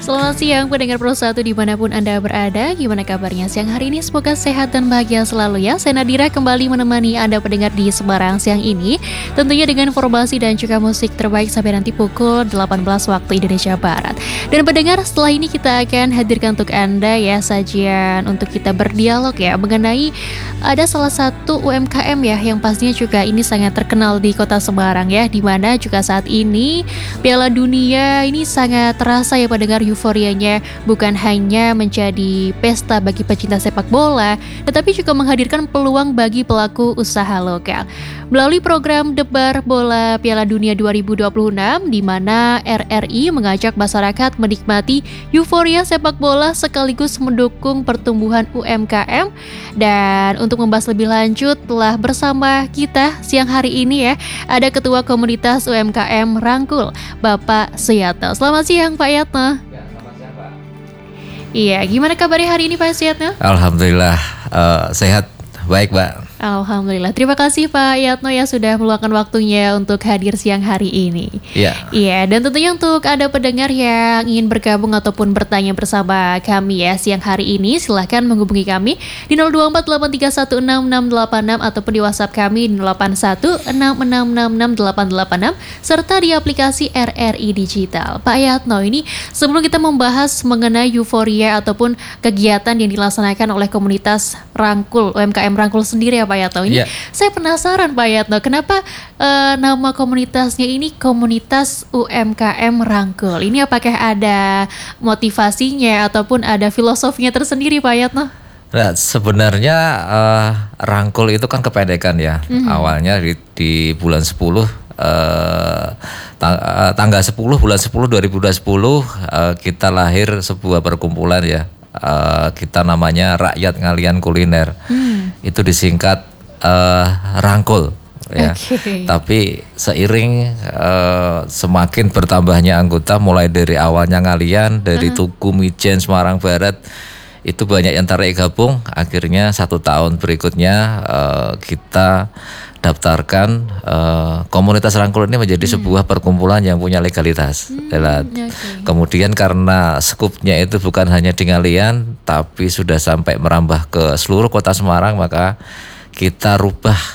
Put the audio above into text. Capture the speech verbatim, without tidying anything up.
Selamat siang pendengar Pro satu dimanapun Anda berada. Gimana kabarnya siang hari ini? Semoga sehat dan bahagia selalu ya. Saya Nadira kembali menemani Anda pendengar di Semarang siang ini, tentunya dengan informasi dan juga musik terbaik sampai nanti pukul delapan belas waktu Indonesia Barat. Dan pendengar, setelah ini kita akan hadirkan untuk Anda ya sajian untuk kita berdialog ya mengenai ada salah satu U M K M ya yang pastinya juga ini sangat terkenal di Kota Semarang ya, di mana juga saat ini Piala Dunia ini sangat terasa ya pendengar, euforianya bukan hanya menjadi pesta bagi pecinta sepak bola, tetapi juga menghadirkan peluang bagi pelaku usaha lokal. Melalui program Debar Bola Piala Dunia dua ribu dua puluh enam, di mana R R I mengajak masyarakat menikmati euforia sepak bola sekaligus mendukung pertumbuhan U M K M. Dan untuk membahas lebih lanjut, telah bersama kita siang hari ini ya, ada Ketua Komunitas U M K M Rangkul, Bapak Suyatno. Selamat siang Pak Yatno. Iya, gimana kabarnya hari ini Pak Suyatno? Alhamdulillah uh, sehat, baik Mbak. Alhamdulillah, terima kasih Pak Yatno ya sudah meluangkan waktunya untuk hadir siang hari ini. Iya. Iya, dan tentunya untuk ada pendengar yang ingin bergabung ataupun bertanya bersama kami ya siang hari ini, silahkan menghubungi kami di nol dua empat delapan tiga satu enam enam delapan enam ataupun di WhatsApp kami di nol delapan satu enam enam enam enam delapan delapan enam serta di aplikasi R R I Digital. Pak Yatno, ini sebelum kita membahas mengenai euforia ataupun kegiatan yang dilaksanakan oleh komunitas Rangkul, U M K M Rangkul sendiri ya Pak Yatno, ini yeah. saya penasaran Pak Yatno, kenapa uh, nama komunitasnya ini Komunitas U M K M Rangkul? Ini apakah ada motivasinya ataupun ada filosofinya tersendiri Pak Yatno? Nah, sebenarnya uh, Rangkul itu kan kependekan ya. Mm-hmm. Awalnya di, di bulan sepuluh uh, tang- uh, tanggal sepuluh bulan sepuluh dua ribu sepuluh uh, kita lahir sebuah perkumpulan ya. Uh, kita namanya Rakyat Ngalian Kuliner. Hmm. Itu disingkat uh, Rangkul ya. Okay. Tapi seiring uh, semakin bertambahnya anggota, mulai dari awalnya ngalian dari uh-huh. Tugu, Mijen, Semarang Barat, itu banyak yang tarik gabung. Akhirnya satu tahun berikutnya uh, kita daftarkan uh, komunitas Rangkul ini menjadi hmm. sebuah perkumpulan yang punya legalitas. Hmm, okay. Kemudian karena skupnya itu bukan hanya di Ngalian, tapi sudah sampai merambah ke seluruh kota Semarang, maka kita rubah